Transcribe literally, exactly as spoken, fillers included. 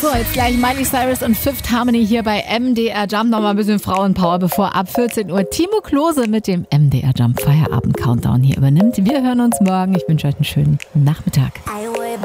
So, jetzt gleich Miley Cyrus und Fifth Harmony hier bei M D R Jump. Nochmal ein bisschen Frauenpower, bevor ab vierzehn Uhr Timo Klose mit dem M D R Jump Feierabend Countdown hier übernimmt. Wir hören uns morgen. Ich wünsche euch einen schönen Nachmittag.